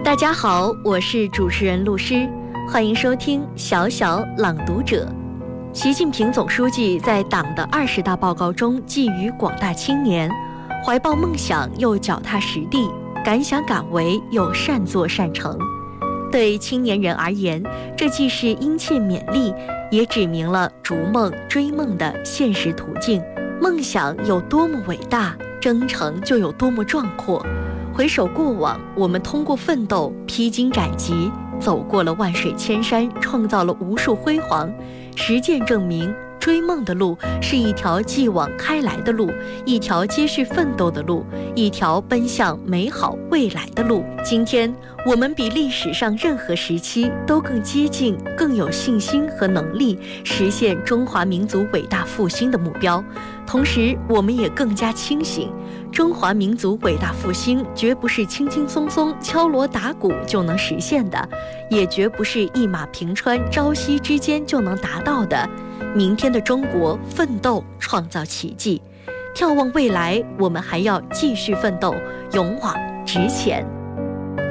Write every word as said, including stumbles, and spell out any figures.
大家好，我是主持人陆诗，欢迎收听小小朗读者。习近平总书记在党的二十大报告中寄予广大青年，怀抱梦想又脚踏实地，敢想敢为又善作善成。对青年人而言，这既是殷切勉励，也指明了逐梦追梦的现实途径。梦想有多么伟大，征程就有多么壮阔。回首过往，我们通过奋斗披荆斩棘，走过了万水千山，创造了无数辉煌。实践证明，追梦的路是一条继往开来的路，一条接续奋斗的路，一条奔向美好未来的路。今天我们比历史上任何时期都更接近，更有信心和能力实现中华民族伟大复兴的目标。同时我们也更加清醒，中华民族伟大复兴绝不是轻轻松松敲锣打鼓就能实现的，也绝不是一马平川朝夕之间就能达到的。明天的中国，奋斗创造奇迹。眺望未来，我们还要继续奋斗，勇往直前。